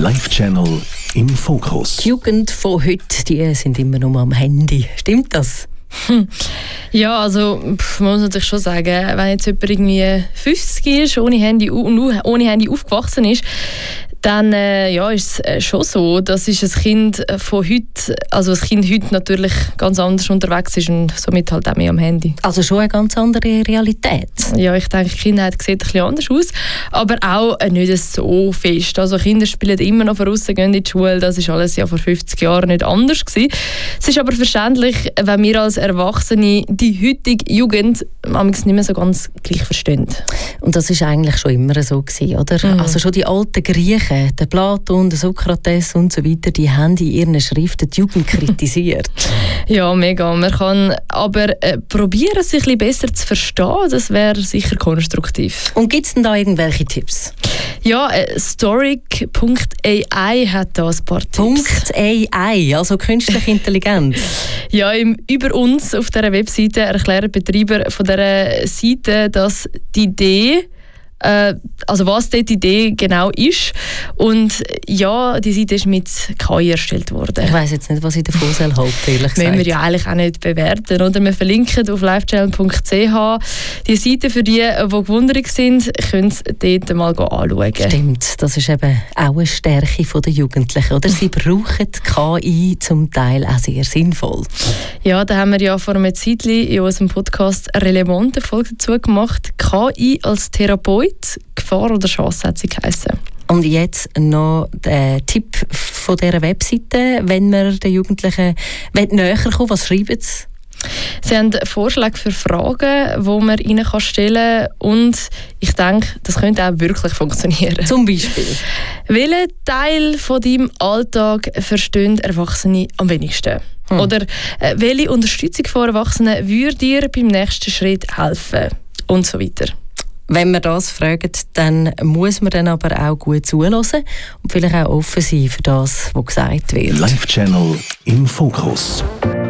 Live-Channel im Fokus. Die Jugend von heute, die sind immer nur am Handy. Stimmt das? Ja, also man muss natürlich schon sagen, wenn jetzt jemand irgendwie 50 ist, ohne Handy aufgewachsen ist, dann ist es schon so, dass ein Kind von heute, also ein Kind heute natürlich ganz anders unterwegs ist und somit halt auch mehr am Handy. Also schon eine ganz andere Realität. Ja, ich denke, die Kindheit sieht ein bisschen anders aus, aber auch nicht so fest. Also Kinder spielen immer noch voraus, gehen in die Schule, das ist alles ja vor 50 Jahren nicht anders gewesen. Es ist aber verständlich, wenn wir als Erwachsene die heutige Jugend manchmal nicht mehr so ganz gleich verstehen. Und das ist eigentlich schon immer so gewesen, oder? Also schon die alten Griechen, der Platon, der Sokrates und so weiter, die haben in ihren Schriften die Jugend kritisiert. Ja, mega. Man kann aber probieren, sich ein bisschen besser zu verstehen. Das wäre sicher konstruktiv. Und gibt es denn da irgendwelche Tipps? Ja, Storic.ai hat da ein paar Tipps. .ai, also künstliche Intelligenz. Ja, über uns auf dieser Webseite erklären Betreiber von dieser Seite, dass die Idee, also was dort die Idee genau ist. Und ja, die Seite ist mit KI erstellt worden. Ich weiss jetzt nicht, was ich davon halten soll, ehrlich gesagt. Müssen wir ja eigentlich auch nicht bewerten. Oder wir verlinken auf livechannel.ch die Seite für die gewundert sind, können es dort mal anschauen. Stimmt, das ist eben auch eine Stärke der Jugendlichen. Oder? Sie brauchen KI zum Teil auch sehr sinnvoll. Ja, da haben wir ja vor einem Zeitchen in unserem Podcast eine relevante Folge dazu gemacht. KI als Therapeut, Gefahr oder Chance hat sie geheissen. Und jetzt noch der Tipp von dieser Webseite, wenn man den Jugendlichen näher kommen, was schreiben sie? Sie haben Vorschläge für Fragen, die man ihnen stellen kann. Und ich denke, das könnte auch wirklich funktionieren. Zum Beispiel? Welchen Teil von deinem Alltag verstehen Erwachsene am wenigsten? Oder welche Unterstützung von Erwachsenen würde dir beim nächsten Schritt helfen? Und so weiter. Wenn man das fragt, dann muss man dann aber auch gut zuhören und vielleicht auch offen sein für das, was gesagt wird. Live-Channel im Fokus.